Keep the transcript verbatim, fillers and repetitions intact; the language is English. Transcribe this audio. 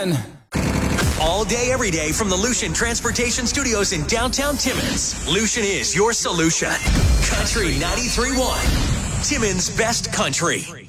in. All day, every day from the Lucian Transportation Studios in downtown Timmins. Lucian is your solution. Country ninety-three point one. Timmins' best country.